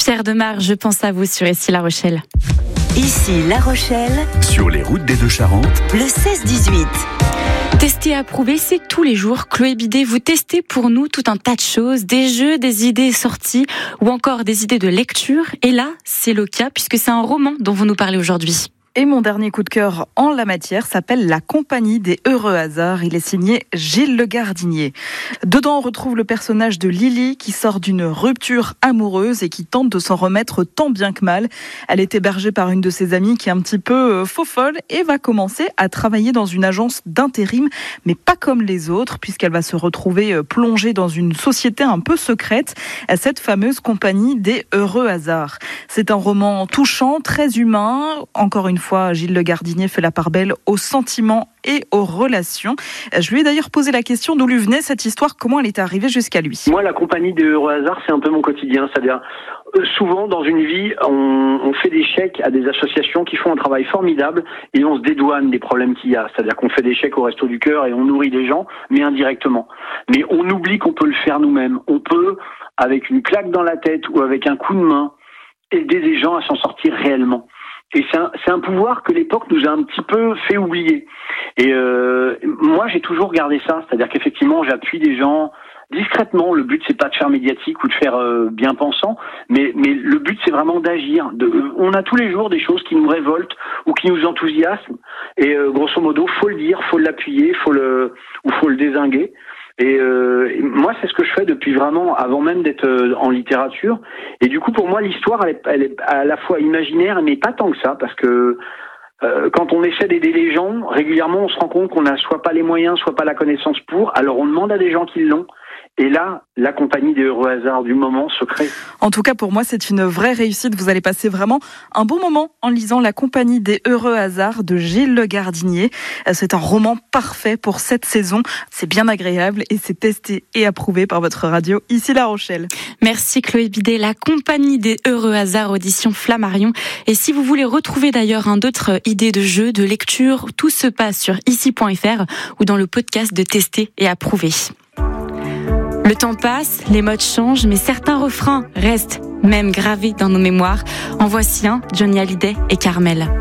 Pierre Demar, je pense à vous sur Ici La Rochelle. Ici La Rochelle, sur les routes des Deux-Charentes, le 16-18. Tester et approuver, c'est tous les jours. Chloé Bidet, vous testez pour nous tout un tas de choses, des jeux, des idées sorties ou encore des idées de lecture. Et là, c'est le cas puisque c'est un roman dont vous nous parlez aujourd'hui. Et mon dernier coup de cœur en la matière s'appelle La Compagnie des Heureux Hasards. Il est signé Gilles Le Gardinier. Dedans, on retrouve le personnage de Lily qui sort d'une rupture amoureuse et qui tente de s'en remettre tant bien que mal. Elle est hébergée par une de ses amies qui est un petit peu faux-folle et va commencer à travailler dans une agence d'intérim, mais pas comme les autres, puisqu'elle va se retrouver plongée dans une société un peu secrète, cette fameuse Compagnie des Heureux Hasards. C'est un roman touchant, très humain. Encore une fois, Gilles Le Gardinier fait la part belle aux sentiments et aux relations. Je lui ai d'ailleurs posé la question d'où lui venait cette histoire, comment elle est arrivée jusqu'à lui. Moi, la Compagnie des Heureux Hasards, c'est un peu mon quotidien. C'est-à-dire, souvent dans une vie, on fait des chèques à des associations qui font un travail formidable et on se dédouane des problèmes qu'il y a. C'est-à-dire qu'on fait des chèques au Resto du Cœur et on nourrit des gens, mais indirectement. Mais on oublie qu'on peut le faire nous-mêmes. On peut, avec une claque dans la tête ou avec un coup de main, aider des gens à s'en sortir réellement. Et c'est un pouvoir que l'époque nous a un petit peu fait oublier. Et moi, j'ai toujours gardé ça. C'est-à-dire qu'effectivement, j'appuie des gens discrètement. Le but, c'est pas de faire médiatique ou de faire bien pensant, mais le but, c'est vraiment d'agir. On a tous les jours des choses qui nous révoltent ou qui nous enthousiasment. Et grosso modo, faut le dire, faut l'appuyer, faut le dézinguer. Et moi, c'est ce que je fais depuis vraiment avant même d'être en littérature. Et du coup, pour moi, l'histoire, elle est à la fois imaginaire, mais pas tant que ça, parce que quand on essaie d'aider les gens, régulièrement, on se rend compte qu'on n'a soit pas les moyens, soit pas la connaissance pour. Alors, on demande à des gens qui l'ont. Et là, la Compagnie des Heureux Hasards du moment se crée. En tout cas, pour moi, c'est une vraie réussite. Vous allez passer vraiment un bon moment en lisant La Compagnie des Heureux Hasards de Gilles Le Gardinier. C'est un roman parfait pour cette saison. C'est bien agréable et c'est testé et approuvé par votre radio Ici La Rochelle. Merci Chloé Bidet. La Compagnie des Heureux Hasards, audition Flammarion. Et si vous voulez retrouver d'ailleurs d'autres idées de jeux, de lecture, tout se passe sur ici.fr ou dans le podcast de Tester et Approuver. Le temps passe, les modes changent, mais certains refrains restent même gravés dans nos mémoires. En voici un, Johnny Hallyday et Carmel.